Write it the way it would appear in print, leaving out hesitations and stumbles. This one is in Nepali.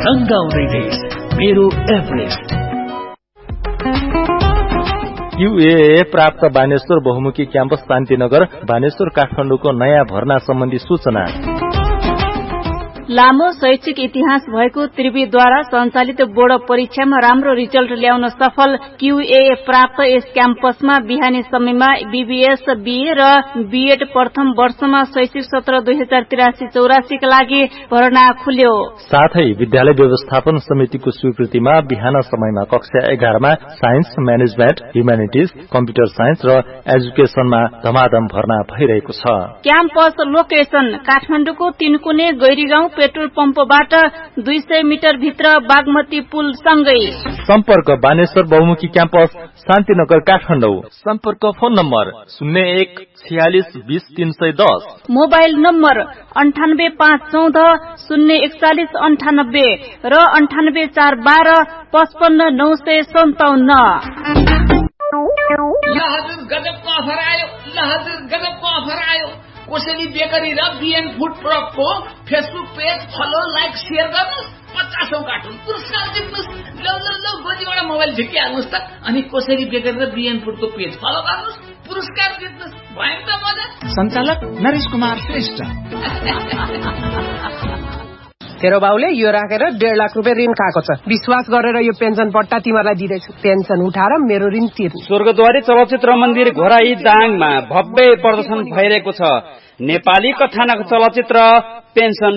रंगाउने देश मेरो एभरेस्ट। UAA प्राप्त बानेश्वर बहुमुखी क्याम्पस शान्तिनगर बानेश्वर काठमाडौँको नयाँ भर्ना सम्बन्धी सूचना। लामो शैक्षिक इतिहास भएको त्रिवीद्वारा सञ्चालित बोर्ड परीक्षामा राम्रो रिजल्ट ल्याउन सफल QAA प्राप्त यस क्याम्पसमा बिहानी समयमा BBS BA र बीएड प्रथम वर्षमा शैक्षिक सत्र 2083-84 का लागि भर्ना खुल्यो। साथै विद्यालय व्यवस्थापन समितिको स्वीकृतिमा बिहान समयमा कक्षा 11 मा science, management, humanities, computer science र एजुकेशनमा धमाधम भर्ना भइरहेको छ। क्याम्पस लोकेसन काठमाडौँको तिनकुने गैरीगाउँ पेट्रोल पम्पबाट 200 मिटर भित्र बागमती पुल सँगै। सम्पर्क बानेश्वर बहुमुखी क्याम्पस शान्तिनगर काठमाडौँ। सम्पर्क फोन नम्बर 01 46 20 310, मोबाइल नम्बर 98514 041 98 र 98412 55 957। गजबको अफर आयो कोसेली बेकरी र बिएन food प्रोडक्टको Facebook page follow, like, share गर्नुहोस्। 50औं कार्टुन पुरस्कार जित्नुहोस्। ल गोजीबाट मोबाइल झिकिहाल्नुहोस् त अनि कोसेली बेकरी र बिएन फुडको पेज फलो गर्नुहोस्, पुरस्कार जित्नुहोस्। भयो त मजा। सञ्चालक नरेश कुमार श्रेष्ठ। तेरो बाउले यो राखेर 1.5 लाख रुपियाँ ऋण खाएको छ। विश्वास गरेर यो पेन्सन पट्टा तिमीलाई दिदैछु। पेन्सन उठाएर मेरो ऋण तिर्नु। स्वर्गद्वारी चलचित्र मन्दिर घोराई दाङमा भव्य प्रदर्शन भइरहेको छ। नेपाली कथानक चलचित्र पेन्सन